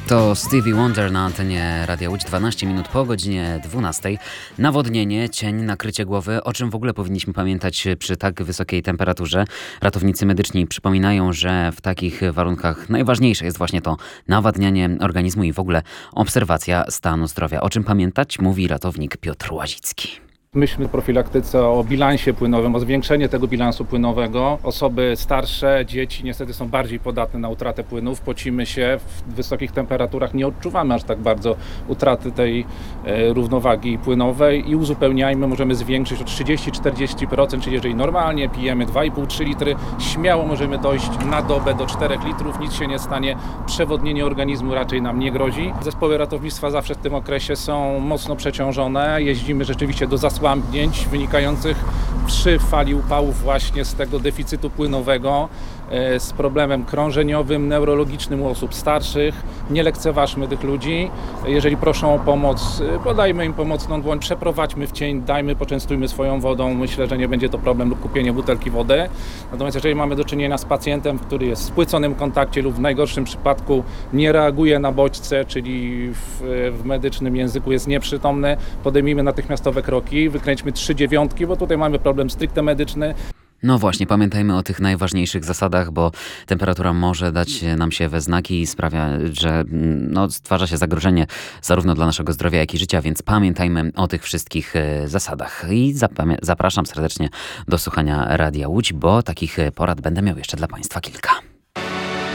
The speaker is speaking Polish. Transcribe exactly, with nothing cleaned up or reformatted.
To Stevie Wonder na antenie Radia Łódź, dwanaście minut po godzinie dwunastej. Nawodnienie, cień, nakrycie głowy. O czym w ogóle powinniśmy pamiętać przy tak wysokiej temperaturze? Ratownicy medyczni przypominają, że w takich warunkach najważniejsze jest właśnie to nawadnianie organizmu i w ogóle obserwacja stanu zdrowia. O czym pamiętać? Mówi ratownik Piotr Łazicki. Myślmy w profilaktyce o bilansie płynowym, o zwiększeniu tego bilansu płynowego. Osoby starsze, dzieci niestety są bardziej podatne na utratę płynów. Pocimy się w wysokich temperaturach, nie odczuwamy aż tak bardzo utraty tej e, równowagi płynowej i uzupełniajmy, możemy zwiększyć o trzydzieści do czterdziestu procent, czyli jeżeli normalnie pijemy dwa i pół do trzech litry, śmiało możemy dojść na dobę do czterech litrów, nic się nie stanie, przewodnienie organizmu raczej nam nie grozi. Zespoły ratownictwa zawsze w tym okresie są mocno przeciążone, jeździmy rzeczywiście do zasłaniania wynikających przy fali upałów właśnie z tego deficytu płynowego, z problemem krążeniowym, neurologicznym u osób starszych. Nie lekceważmy tych ludzi. Jeżeli proszą o pomoc, podajmy im pomocną dłoń, przeprowadźmy w cień, dajmy, poczęstujmy swoją wodą. Myślę, że nie będzie to problem lub kupienie butelki wody. Natomiast jeżeli mamy do czynienia z pacjentem, który jest w spłyconym kontakcie lub w najgorszym przypadku nie reaguje na bodźce, czyli w, w medycznym języku jest nieprzytomny, podejmijmy natychmiastowe kroki, wykręćmy trzy dziewiątki, bo tutaj mamy problem stricte medyczny. No właśnie, pamiętajmy o tych najważniejszych zasadach, bo temperatura może dać nam się we znaki i sprawia, że no, stwarza się zagrożenie zarówno dla naszego zdrowia, jak i życia, więc pamiętajmy o tych wszystkich zasadach. I zapraszam serdecznie do słuchania Radia Łódź, bo takich porad będę miał jeszcze dla Państwa kilka.